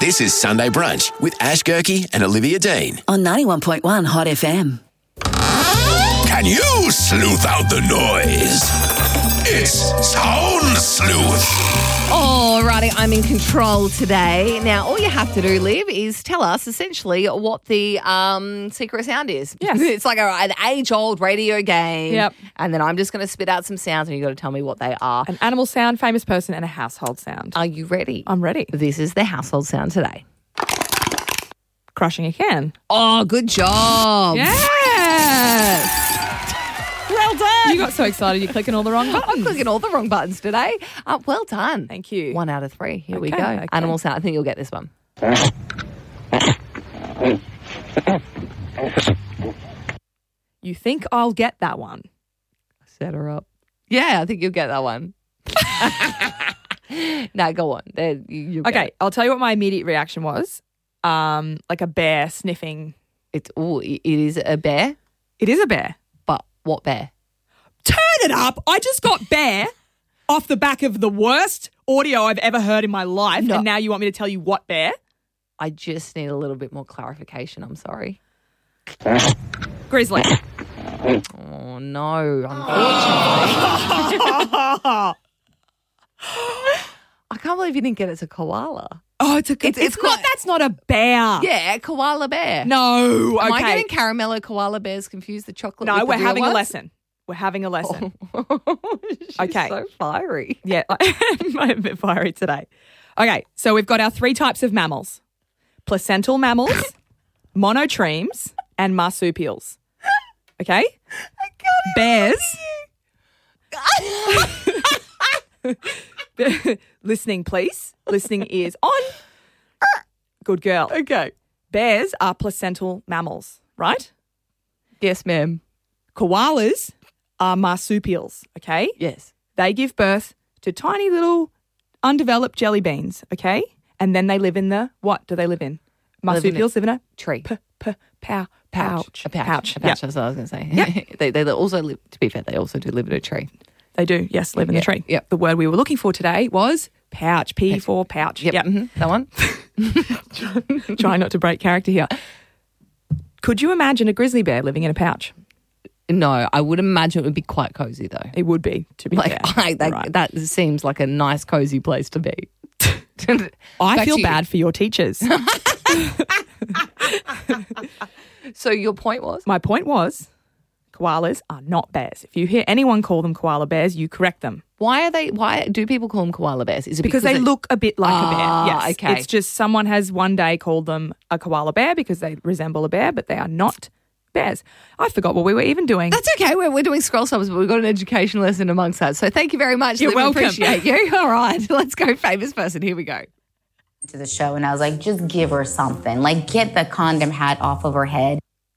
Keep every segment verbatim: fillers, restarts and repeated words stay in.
This is Sunday Brunch with Ash Gerke and Olivia Dean. On ninety-one point one Hot F M. Can you sleuth out the noise? It's Sound Sleuth. Alrighty, I'm in control today. Now, all you have to do, Liv, is tell us essentially what the um, secret sound is. Yes. It's like a, an age-old radio game. Yep. And then I'm just going to spit out some sounds and you've got to tell me what they are. An animal sound, famous person, and a household sound. Are you ready? I'm ready. This is the household sound today. Crushing a can. Oh, good job. Yes! Well done. You got so excited you clicking all the wrong I'm buttons. clicking all the wrong buttons today. Uh, well done. Thank you. One out of three. Here we Okay, go. okay. Animal sound. I think you'll get this one. You think I'll get that one? Set her up. Yeah, I think you'll get that one. No, go on. There, you, you'll get Okay, it. I'll tell you what my immediate reaction was. Um, like a bear sniffing. It's oh, it is a bear, It is a bear. but what bear? Turn it up. I just got bear off the back of the worst audio I've ever heard in my life. No. And now you want me to tell you what bear? I just need a little bit more clarification. I'm sorry. Grizzly. Oh no, unfortunately. I can't believe you didn't get it. It's a koala. Oh, it's a It's- it's, it's not quite- that's not a bear. Yeah, koala bear. No, okay. Am I getting caramello koala bears confused? The chocolate. no, with the we're real having a ones? lesson. We're having a lesson. She's Okay. so fiery. Yeah, I'm a bit fiery today. Okay, so we've got our three types of mammals. Placental mammals, monotremes, and marsupials. Okay? Bears. Listening, please. Listening ears on. Good girl. Okay. Bears are placental mammals, right? Yes, ma'am. Koalas are marsupials, okay? Yes. They give birth to tiny little undeveloped jelly beans, okay? And then they live in the, what do they live in? Live in a Marsupials live in a Tree. p- p- pow, pouch. A pouch. Pouch. A pouch. Yep. That's what I was going to say. Yep. they, they also live, to be fair, they also do live in a tree. They do, yes, live in Yeah, the tree. yep. The word we were looking for today was pouch, P for pouch. Yep. Yep. mhm, that one. Trying not to break character here. Could you imagine a grizzly bear living in a pouch? No, I would imagine it would be quite cozy though. It would be, to be Like fair. I, that, Right. that seems like a nice, cozy place to be. I Back feel to you. bad for your teachers. So your point was? My point was, koalas are not bears. If you hear anyone call them koala bears, you correct them. Why are they? Why do people call them koala bears? Is it Because, because, they it- look a bit like Ah, a bear. Yes. okay. It's just someone has one day called them a koala bear because they resemble a bear, but they are not bears. I forgot what we were even doing. That's okay. We're, we're doing scroll stoppers, but we've got an education lesson amongst that. So thank you very much. You're Liv. We welcome. Appreciate you. All right, let's go. Famous person. Here we go. To the show, and I was like, just give her something. Like, get the condom hat off of her head.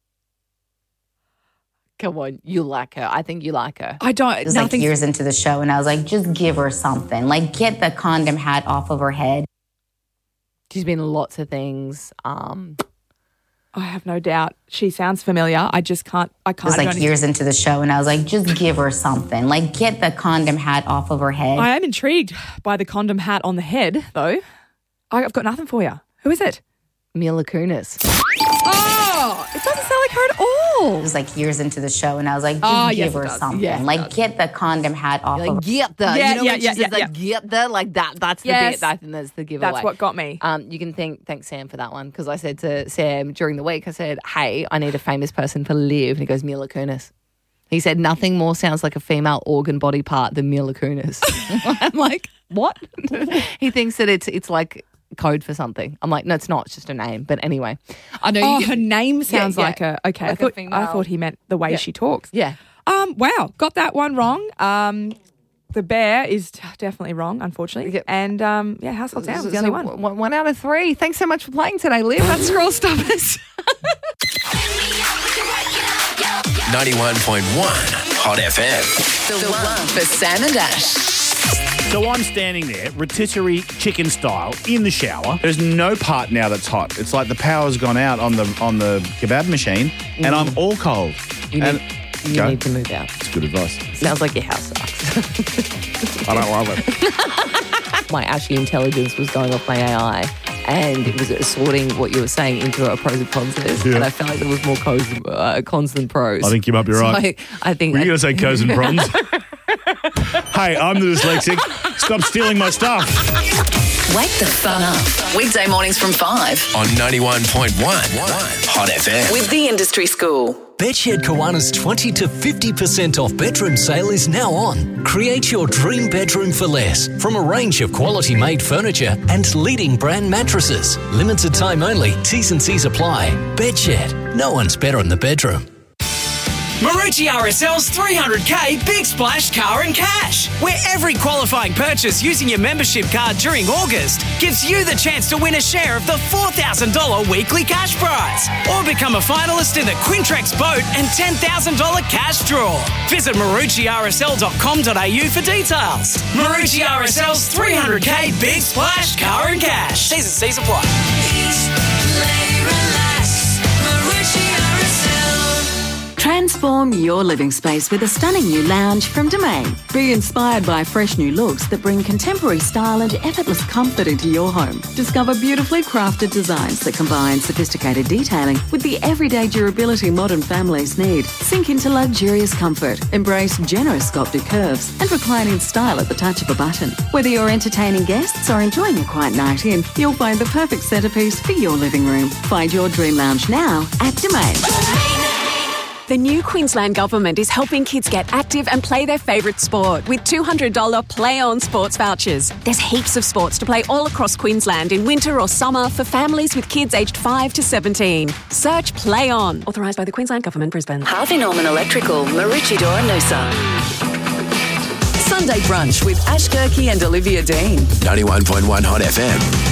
Come on, you like her. I think you like her. I don't. It was like Nothing. years into the show, and I was like, just give her something. Like, get the condom hat off of her head. She's been in lots of things. Um, I have no doubt. She sounds familiar. I just can't. I It can't. was I like don't- years into the show, and I was like, just give her something. Like, get the condom hat off of her head. I am intrigued by the condom hat on the head, though. I've got nothing for you. Who is it? Mila Kunis. Oh, it doesn't sound like her at It all. was like years into the show, and I was like, just Oh, give yes, it her does. something. Yeah, it like, does. get the condom hat off Like, of her get the. Yeah, you know yeah, when she yeah, says, yeah, like, yeah. get the, like that. That's the Yes. bit. I think that's the giveaway. That's what got me. Um, you can thank thank Sam for that one because I said to Sam during the week, I said, hey, I need a famous person for Liv. And he goes, Mila Kunis. He said, nothing more sounds like a female organ body part than Mila Kunis. I'm like, what? He thinks that it's it's like code for something. I'm like, no, it's not. It's just a name. But anyway, I know Oh, you. her name sounds yeah. like a. Okay, Like a I thought I female- thought he meant the way Yeah. she talks. Yeah. Um. Wow. Got that one wrong. Um. The bear is t- definitely wrong, unfortunately. Yep. And um. Yeah. Household sound was the So only one. one. One out of three. Thanks so much for playing today, Liv. That's Scroll Stoppers. ninety-one point one Hot F M. The one for Sam and Ash. So I'm standing there, rotisserie chicken style, in the shower. There's no part now that's hot. It's like the power's gone out on the on the kebab machine, and I'm all cold. You and need, you Go. need to move out. It's good advice. Sounds like your house sucks. I don't love it. My Ashy intelligence was going off my A I, and it was assorting what you were saying into a pros and cons list. Yeah. And I felt like there was more cons, uh, cons than pros. I think you might be So right. I, I think Were you I- going to say co's and prawns? Hey, I'm the dyslexic. Stop stealing my stuff. Wake the fun up. Weekday mornings from five On ninety-one point one Hot F M. with the Industry School. Bedshed Kiwana's twenty to fifty percent off bedroom sale is now on. Create your dream bedroom for less from a range of quality made furniture and leading brand mattresses. Limited time only, T's and C's apply. Bedshed, no one's better in the bedroom. Marucci R S L's three hundred K Big Splash Car and Cash, where every qualifying purchase using your membership card during August gives you the chance to win a share of the four thousand dollars weekly cash prize, or become a finalist in the Quintrex boat and ten thousand dollars cash draw. Visit marucci r s l dot com dot a u for details. Marucci R S L's three hundred K Big Splash Car and Cash. T's and C's apply. Transform your living space with a stunning new lounge from Domain. Be inspired by fresh new looks that bring contemporary style and effortless comfort into your home. Discover beautifully crafted designs that combine sophisticated detailing with the everyday durability modern families need. Sink into luxurious comfort, embrace generous sculpted curves, and recline in style at the touch of a button. Whether you're entertaining guests or enjoying a quiet night in, you'll find the perfect centerpiece for your living room. Find your dream lounge now at Domain. The new Queensland Government is helping kids get active and play their favourite sport with two hundred dollars Play On sports vouchers. There's heaps of sports to play all across Queensland in winter or summer for families with kids aged five to seventeen. Search Play On. Authorised by the Queensland Government, Brisbane. Harvey Norman Electrical, Maroochydore and Noosa. Sunday brunch with Ash Kirky and Olivia Dean. ninety-one point one Hot F M.